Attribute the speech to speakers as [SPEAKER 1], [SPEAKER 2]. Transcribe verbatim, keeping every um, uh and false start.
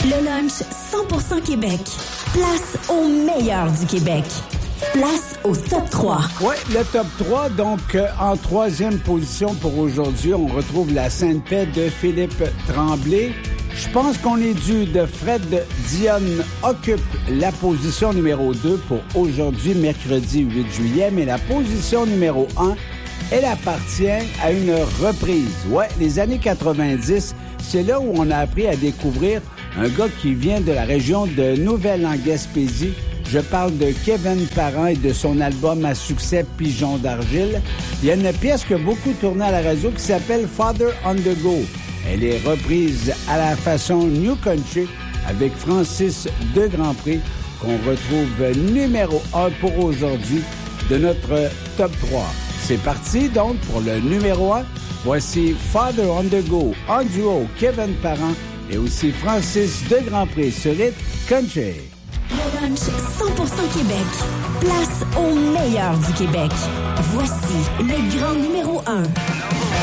[SPEAKER 1] Le lunch cent pour cent Québec. Place au meilleur du Québec. Place au top trois.
[SPEAKER 2] Oui, le top trois. Donc, euh, en troisième position pour aujourd'hui, on retrouve la Sainte Paix de Philippe Tremblay. Je pense qu'on est dû de Fred Dionne occupe la position numéro deux pour aujourd'hui, mercredi huit juillet. Mais la position numéro un, elle appartient à une reprise. Ouais, les années quatre-vingt-dix, c'est là où on a appris à découvrir un gars qui vient de la région de Nouvelle-en-Gaspésie. Je parle de Kevin Parent et de son album à succès Pigeon d'argile. Il y a une pièce que beaucoup tournée à la radio qui s'appelle Father on the Go. Elle est reprise à la façon New Country avec Francis de Grandpré qu'on retrouve numéro un pour aujourd'hui de notre top trois. C'est parti donc pour le numéro un. Voici Father on the Go en duo Kevin Parent et aussi Francis de Grandpré sur Hit Country.
[SPEAKER 1] Le lunch cent pour cent Québec. Place au meilleur du Québec. Voici le grand numéro un.